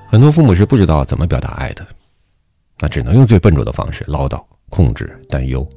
很多父母是不知道怎么表达爱的，那只能用最笨拙的方式唠叨、控制、担忧。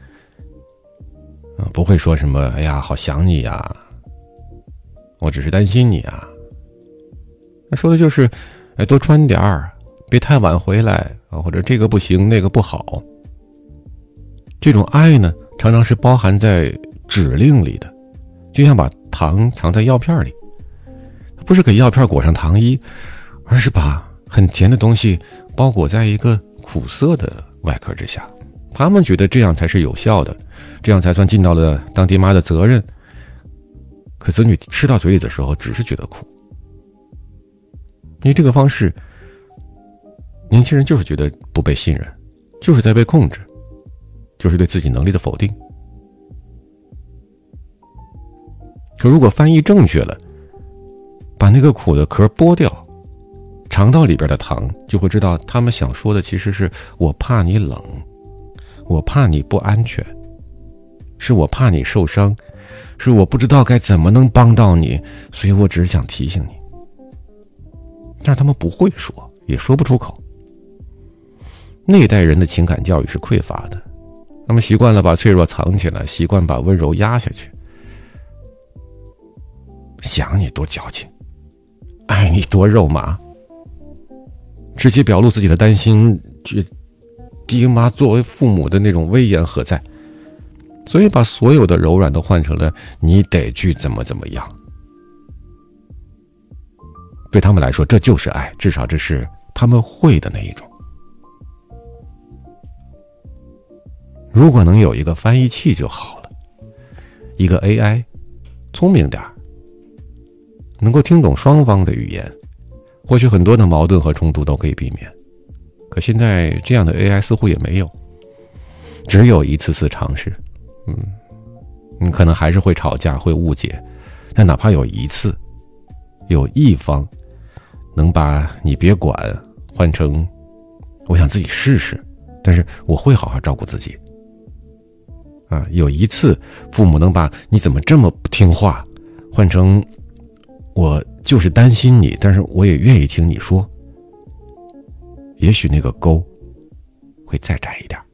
不会说什么哎呀好想你呀，我只是担心你啊。那说的就是多穿点儿，别太晚回来啊，或者这个不行那个不好。这种爱呢常常是包含在指令里的，就像把糖藏在药片里，不是给药片裹上糖衣，而是把很甜的东西包裹在一个苦涩的外壳之下。他们觉得这样才是有效的，这样才算尽到了当爹妈的责任。可子女吃到嘴里的时候只是觉得苦，因为这个方式年轻人就是觉得不被信任，就是在被控制，就是对自己能力的否定。可如果翻译正确了，把那个苦的壳剥掉，尝到里边的糖，就会知道他们想说的其实是我怕你冷，我怕你不安全，是我怕你受伤，是我不知道该怎么能帮到你，所以我只是想提醒你。但是他们不会说，也说不出口。那一代人的情感教育是匮乏的，他们习惯了把脆弱藏起来，习惯把温柔压下去。想你多矫情，爱你多肉麻，直接表露自己的担心，爹妈作为父母的那种威严何在？所以把所有的柔软都换成了你得去怎么样。对他们来说这就是爱，至少这是他们会的那一种。如果能有一个翻译器就好了，一个 AI 聪明点，能够听懂双方的语言，或许很多的矛盾和冲突都可以避免。可现在这样的 AI 似乎也没有，只有一次次尝试。你可能还是会吵架，会误解，但哪怕有一次，有一方能把你别管换成我想自己试试，但是我会好好照顾自己有一次父母能把你怎么这么不听话换成我就是担心你，但是我也愿意听你说，也许那个沟会再窄一点。